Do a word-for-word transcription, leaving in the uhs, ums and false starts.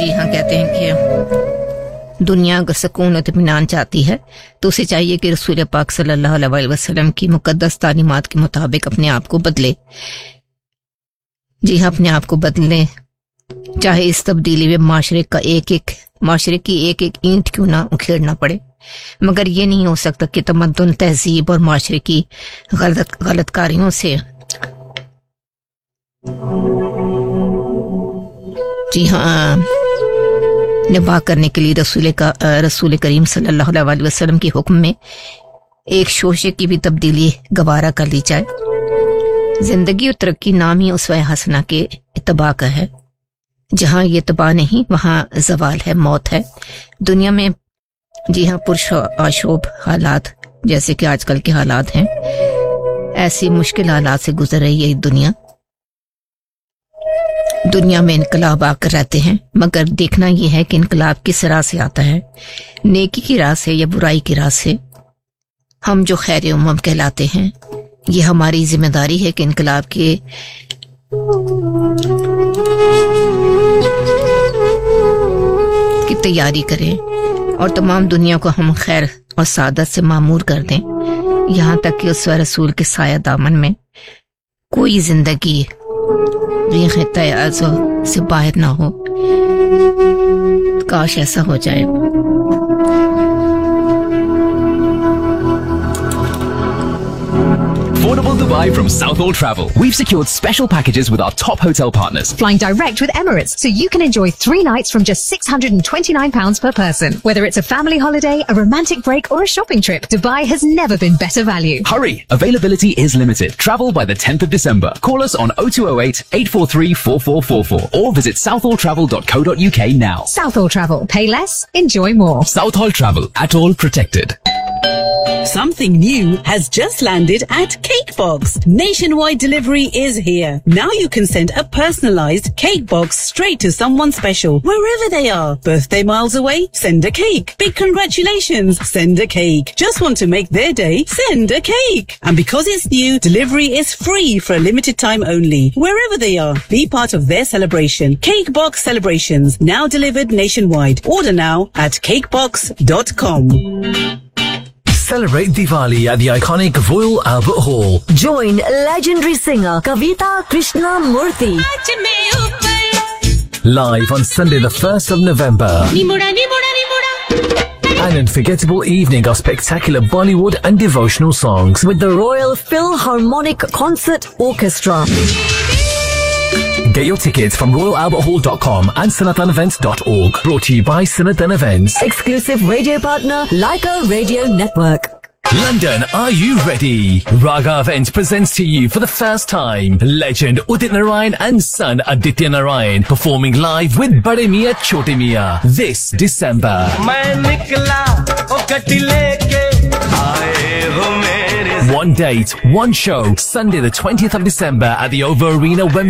जी हाँ, कहते हैं कि दुनिया अगर सुकून और इत्मीनान चाहती है तो उसे चाहिए कि रसूल पाक सल्लल्लाहु अलैहि वसल्लम की मुकद्दस तालीमात के मुताबिक अपने आप को बदले। जी हाँ, अपने आप को बदलें, चाहे इस तब्दीली में माशरे का एक एक माशरे की एक एक ईंट क्यों ना उखेड़ना पड़े, मगर ये नहीं हो सकता कि तमद्दुन, तहजीब और माशरे की गलत गलतकारियों से जी हाँ निभा करने के लिए रसूल का रसूल करीम सल्लल्लाहु अलैहि वसल्लम के हुक्म में एक शोशे की भी तब्दीली गवारा कर ली जाए। जिंदगी और तरक्की नाम ही उसवा हसना के इत्तबा का है। जहां ये तबाह नहीं वहां जवाल है, मौत है। दुनिया में जी हाँ पुरुष आशोभ हालात जैसे कि आजकल के हालात हैं, ऐसी मुश्किल हालात से गुजर रही है दुनिया। दुनिया में इनकलाब आकर रहते हैं, मगर देखना यह है कि इनकलाब किस राह से आता है, नेकी की राह से या बुराई की राह से। हम जो खैर उम्मम कहलाते हैं, ये हमारी जिम्मेदारी है कि इनकलाब के की तैयारी करें और तमाम दुनिया को हम खैर और सादत से मामूर कर दें, यहाँ तक कि उस रसूल के साया दामन में कोई जिंदगी से बाहर ना हो। काश ऐसा हो जाए। Affordable Dubai from Southall Travel. We've secured special packages with our top hotel partners. Flying direct with Emirates, so you can enjoy three nights from just six hundred twenty-nine pounds per person. Whether it's a family holiday, a romantic break or a shopping trip, Dubai has never been better value. Hurry! Availability is limited. Travel by the tenth of December. Call us on oh two oh eight, eight four three, four four four four or visit southall travel dot co dot uk now. Southall Travel. Pay less, enjoy more. Southall Travel. At all protected. Something new has just landed at Cakebox. Nationwide delivery is here. Now you can send a personalized cake box straight to someone special, wherever they are. Birthday miles away? Send a cake. Big congratulations? Send a cake. Just want to make their day? Send a cake. And because it's new, delivery is free for a limited time only, wherever they are. Be part of their celebration. Cakebox Celebrations, now delivered nationwide. Order now at cakebox dot com. Celebrate Diwali at the iconic Royal Albert Hall. Join legendary singer Kavita Krishnamurthy live on Sunday the first of November. An unforgettable evening of spectacular Bollywood and devotional songs with the Royal Philharmonic Concert Orchestra. Get your tickets from royal albert hall dot com and sanatan events dot org. Brought to you by Sanatan Events. Exclusive radio partner Leica Radio Network. London, are you ready? Raga Events presents to you for the first time legend Udit Narayan and son Aditya Narayan performing live with Bade Miyan Chote Miyan this December. One date, one show, Sunday the twentieth of December at the Over Arena, Wembley.